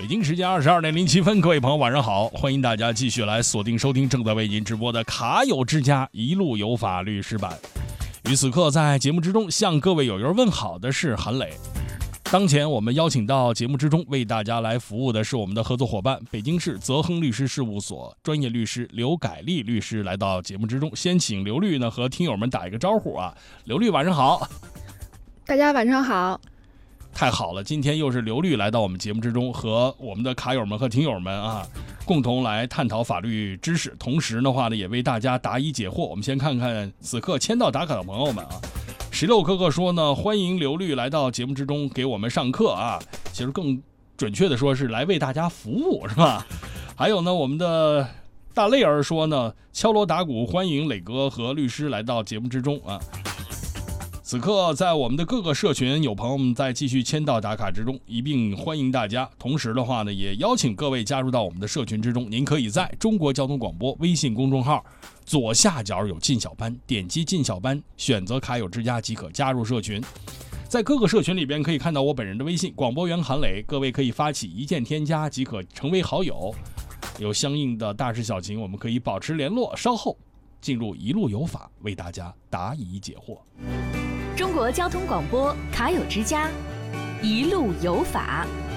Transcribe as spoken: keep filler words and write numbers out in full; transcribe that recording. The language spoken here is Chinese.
京时间二十二点零七分，各位朋友晚上好，欢迎大家继续来锁定收听正在为您直播的卡友之家一路有法律师版。与此刻在节目之中向各位友友问好的是韩磊。当前我们邀请到节目之中为大家来服务的是我们的合作伙伴北京市泽亨律师事务所专业律师刘改利律师来到节目之中。先请刘律呢和听友们打一个招呼啊。刘律晚上好。 大家晚上好。 太好了，今天又是刘律来到我们节目之中，和我们的卡友们和听友们啊共同来探讨法律知识，同时的话呢也为大家答疑解惑。我们先看看此刻签到打卡的朋友们啊。石榴哥哥说呢，欢迎刘律来到节目之中给我们上课啊，其实更准确的说是来为大家服务，是吧？还有呢，我们的大泪儿说呢，敲锣打鼓欢迎磊哥和律师来到节目之中啊。此刻在我们的各个社群有朋友们在继续签到打卡之中，一并欢迎大家。同时的话呢，也邀请各位加入到我们的社群之中。您可以在中国交通广播微信公众号左下角有进小班，点击进小班，选择卡友之家即可加入社群。在各个社群里边可以看到我本人的微信广播员韩磊，各位可以发起一键添加即可成为好友，有相应的大事小情我们可以保持联络。稍后进入一路有法，为大家答疑解惑。 中国交通广播卡友之家，一路有法。